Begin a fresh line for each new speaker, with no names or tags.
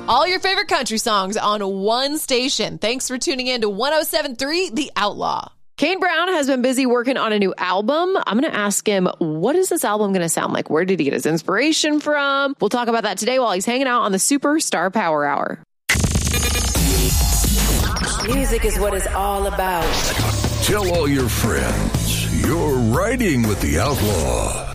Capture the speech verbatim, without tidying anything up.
All your favorite country songs on one station. Thanks for tuning in to one oh seven point three The Outlaw. Kane Brown has been busy working on a new album. I'm going to ask him, what is this album going to sound like? Where did he get his inspiration from? We'll talk about that today while he's hanging out on the Superstar Power Hour.
Music is what it's all about.
Tell all your friends you're riding with The Outlaw.